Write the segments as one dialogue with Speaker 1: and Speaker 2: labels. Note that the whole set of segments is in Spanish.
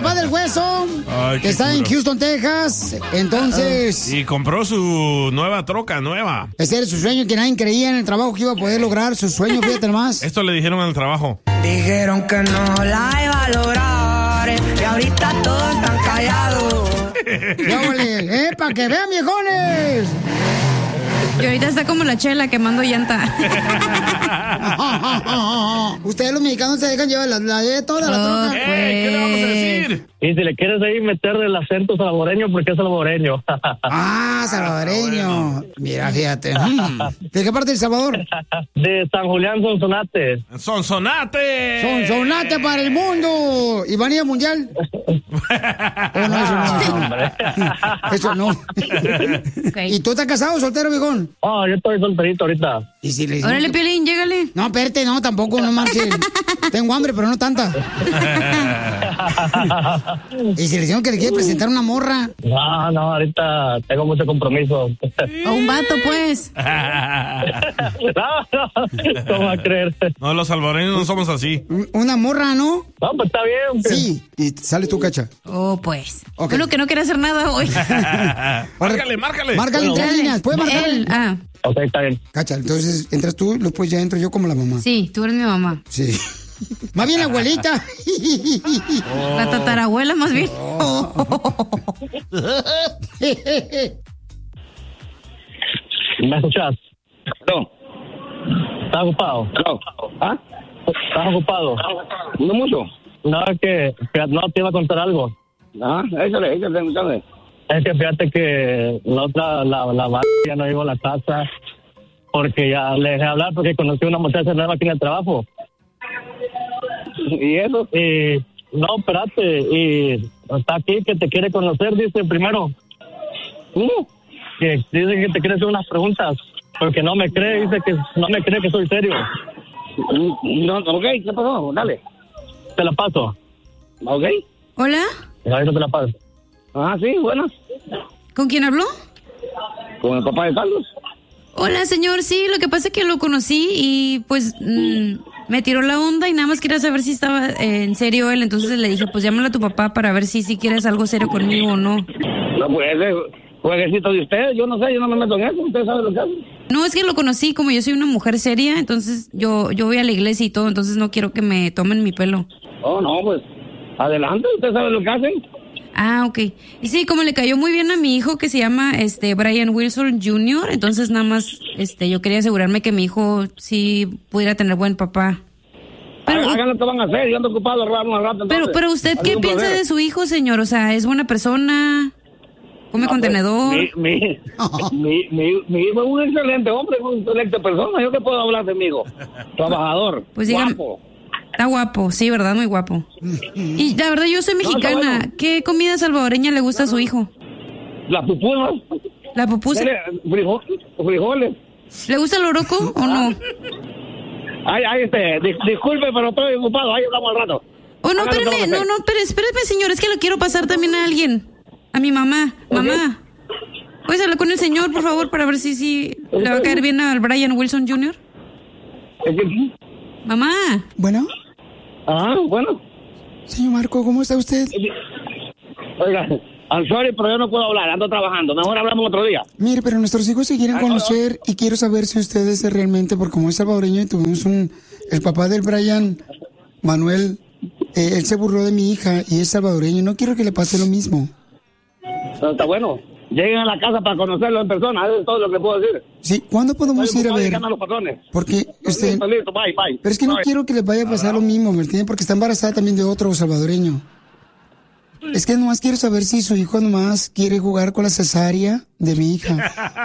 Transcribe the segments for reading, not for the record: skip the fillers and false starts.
Speaker 1: papá del hueso,
Speaker 2: Ay,
Speaker 1: que está en Houston, Texas. Entonces...
Speaker 2: Y compró su nueva troca, nueva.
Speaker 1: Ese era su sueño, que nadie creía en el trabajo que iba a poder lograr. Su sueño, fíjate nomás.
Speaker 2: Esto le dijeron en el trabajo.
Speaker 3: Dijeron que no la iba a lograr y ahorita todos están callados.
Speaker 1: Para que vean, viejones.
Speaker 4: Y ahorita está como la Chela quemando llanta.
Speaker 1: Ustedes los mexicanos se dejan llevar toda la troca.
Speaker 2: ¿Qué le vamos a decir?
Speaker 5: Y si le quieres ahí meter el acento salvadoreño, porque es salvadoreño.
Speaker 1: Salvadoreño. Mira, fíjate. ¿De qué parte de El Salvador?
Speaker 5: De San Julián, Sonsonate.
Speaker 2: ¡Sonsonate!
Speaker 1: ¡Sonsonate para el mundo! ¿Y van a ir al mundial? Oh, no, eso no.
Speaker 4: Okay.
Speaker 1: ¿Y tú estás casado, soltero, viejón?
Speaker 5: Yo estoy solterito ahorita.
Speaker 1: ¿Y si le...
Speaker 4: Órale, Piolín, llégale.
Speaker 1: No, espérate, no, tampoco, no marches. Tengo hambre, pero no tanta. ¿Y si le dijeron que le quiere presentar una morra?
Speaker 5: No, ahorita tengo mucho compromiso.
Speaker 4: A un vato, pues.
Speaker 5: ¿Cómo va a creer?
Speaker 2: No, los salvadoreños no somos así.
Speaker 1: Una morra, ¿no?
Speaker 5: No, pues está bien.
Speaker 1: Sí, y sale tu Cacha.
Speaker 4: Oh, pues.
Speaker 1: Okay.
Speaker 4: Bueno, que no quiere hacer nada hoy.
Speaker 2: Márcale.
Speaker 1: Márcale en tres líneas, ¿puedes marcar?
Speaker 4: Él,
Speaker 5: Ok, está bien.
Speaker 1: Cacha, entonces entras tú, después ya entro yo como la mamá.
Speaker 4: Sí, tú eres mi mamá.
Speaker 1: Sí. Más bien la abuelita.
Speaker 4: La tatarabuela, más bien.
Speaker 5: ¿Me escuchas?
Speaker 6: No.
Speaker 5: ¿Estás ocupado?
Speaker 6: No. ¿Ah?
Speaker 5: ¿Estás ocupado?
Speaker 6: No mucho.
Speaker 5: No, es que no te iba a contar algo.
Speaker 6: Échale.
Speaker 5: Es que fíjate que la ya no iba a la casa porque ya le dejé hablar porque conocí a una muchacha nueva aquí en el trabajo.
Speaker 6: ¿Y eso?
Speaker 5: Y no, espérate, y está aquí que te quiere conocer, dice primero. Que dice que te quiere hacer unas preguntas porque no me cree, dice que no me cree que soy serio.
Speaker 6: No, ok, ¿qué pasó? Dale.
Speaker 5: Te la paso.
Speaker 6: Ok.
Speaker 4: ¿Hola?
Speaker 5: Ahorita te la paso.
Speaker 6: Sí, bueno.
Speaker 4: ¿Con quién habló?
Speaker 6: Con el papá de Carlos.
Speaker 4: Hola, señor. Sí, lo que pasa es que lo conocí y pues me tiró la onda y nada más quería saber si estaba en serio él. Entonces le dije, pues llámale a tu papá para ver si quieres algo serio conmigo o no.
Speaker 6: No, pues ese jueguecito de usted, yo no sé, yo no me meto en eso. Usted sabe lo que hace.
Speaker 4: No, es que lo conocí, como yo soy una mujer seria, entonces yo voy a la iglesia y todo, entonces no quiero que me tomen mi pelo.
Speaker 6: Oh, no, pues adelante, usted sabe lo que hacen.
Speaker 4: Ok. Y sí, como le cayó muy bien a mi hijo que se llama Brian Wilson Jr., entonces nada más yo quería asegurarme que mi hijo sí pudiera tener buen papá.
Speaker 6: Pero hagan lo que van a hacer, yo ando ocupado al rato.
Speaker 4: Pero usted, ¿qué piensa de su hijo, señor? O sea, ¿es buena persona? ¿Come contenedor?
Speaker 6: Mi hijo es un excelente hombre, una excelente persona. ¿Yo qué puedo hablar de mi hijo? Trabajador,
Speaker 4: pues dígame,
Speaker 6: guapo.
Speaker 4: Está guapo, sí, ¿verdad? Muy guapo. Y la verdad, yo soy mexicana. No, ¿qué comida salvadoreña le gusta a su hijo?
Speaker 6: La pupusa.
Speaker 4: ¿La pupusa?
Speaker 6: Frijoles.
Speaker 4: ¿Le gusta el oroco o no?
Speaker 6: Disculpe, pero estoy ocupado. Ahí hablamos al rato.
Speaker 4: Oh, no, espérame, señor. Es que lo quiero pasar también a alguien. A mi mamá. Mamá. ¿Puedes hablar con el señor, por favor, para ver si le va a caer bien al Brian Wilson Jr.? Mamá.
Speaker 1: ¿Bueno?
Speaker 6: Bueno.
Speaker 1: Señor Marco, ¿cómo está usted?
Speaker 6: Oiga, I'm sorry, pero yo no puedo hablar, ando trabajando. Mejor hablamos otro día.
Speaker 1: Mire, pero nuestros hijos se quieren conocer y quiero saber si usted es realmente, porque como es salvadoreño y tuvimos el papá del Brian, Manuel, él se burló de mi hija y es salvadoreño. No quiero que le pase lo mismo.
Speaker 6: Está bueno. Lleguen a la casa para conocerlo en persona, eso es todo lo que puedo decir.
Speaker 1: Sí, ¿cuándo podemos ir a ver? Porque usted...
Speaker 6: Listo, bye.
Speaker 1: Pero es que no quiero que le vaya a pasar lo mismo, ¿me entiende? Porque está embarazada también de otro salvadoreño. Es que nomás quiero saber si su hijo nomás quiere jugar con la cesárea de mi hija.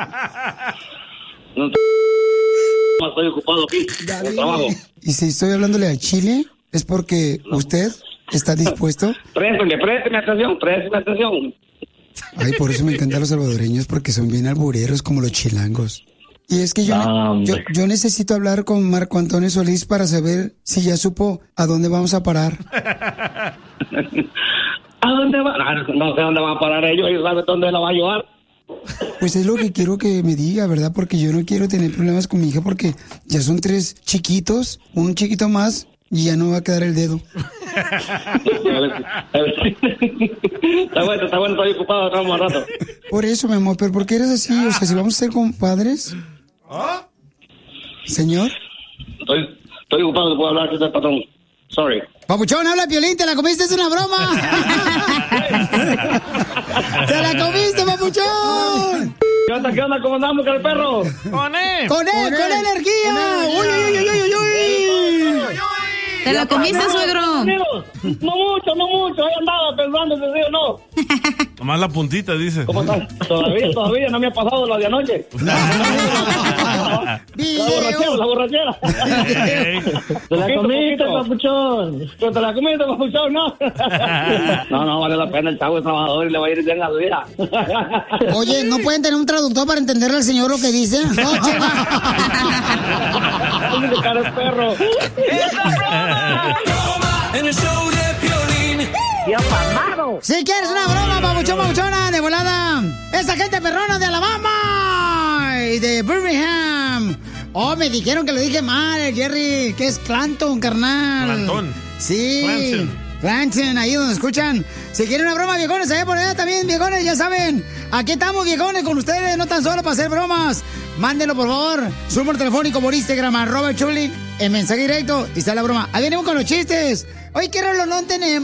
Speaker 6: No estoy ocupado aquí, con trabajo.
Speaker 1: Y si estoy hablándole a Chile, es porque usted está dispuesto.
Speaker 6: Présteme atención.
Speaker 1: Ay, por eso me encantan los salvadoreños, porque son bien albureros como los chilangos. Y es que yo necesito hablar con Marco Antonio Solís para saber si ya supo a dónde vamos a parar.
Speaker 6: ¿A dónde va? No sé dónde van a parar ellos saben dónde la va a llevar.
Speaker 1: Pues es lo que quiero que me diga, ¿verdad? Porque yo no quiero tener problemas con mi hija porque ya son 3 chiquitos, un chiquito más y ya no va a quedar el dedo.
Speaker 6: Está bueno, estoy ocupado, estamos al rato.
Speaker 1: Por eso, mi amor, pero ¿por qué eres así? O sea, si vamos a ser compadres. Señor.
Speaker 6: Estoy ocupado, no puedo hablar, que es el patrón. Sorry.
Speaker 1: Papuchón, habla Piolín, te la comiste, es una broma. ¡Te la comiste, papuchón!
Speaker 6: ¿Qué onda? ¿Cómo andamos con el perro?
Speaker 2: ¡Con él!
Speaker 1: ¡Con energía! ¡Uy!
Speaker 4: ¿Te la comiste, suegro?
Speaker 6: No mucho. Ahí andaba pensando si sí o no.
Speaker 2: Nomás la puntita, dice.
Speaker 6: ¿Cómo estás? Todavía no me ha pasado lo de anoche. La borrachera. ¿Te la comiste, papuchón? ¿Te la comiste, papuchón? No, vale la pena. El chavo es trabajador y le va a ir bien a la vida.
Speaker 1: Oye, ¿no pueden tener un traductor para entenderle al señor lo que dice? No,
Speaker 6: cara es perro.
Speaker 3: En el show de Piolín.
Speaker 1: Si quieres una broma, papuchona, de volada. Esa gente perrona de Alabama y de Birmingham. Oh, me dijeron que lo dije mal, Jerry, que es Clanton, carnal.
Speaker 2: Clanton.
Speaker 1: Sí. Clanton, ahí donde escuchan. Si quieren una broma, viejones, allá por allá también, viejones, ya saben. Aquí estamos, viejones, con ustedes, no tan solo para hacer bromas. Mándenlo, por favor. Su número telefónico por Instagram, @Chulín, en mensaje directo, y está la broma. Ahí venimos con los chistes. Hoy, ¿qué reloj no tenemos?